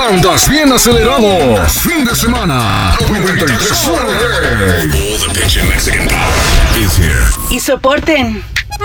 Andas bien acelerado. Fin de semana. 93.9. All the pitch in Mexican pop is here. Y soporten.